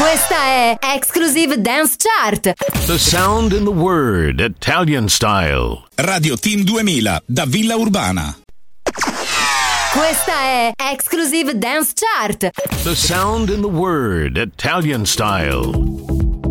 Questa è Exclusive Dance Chart. The sound in the word, Italian style. Radio Team 2000 da Villa Urbana. Questa è Exclusive Dance Chart. The sound in the word, Italian style.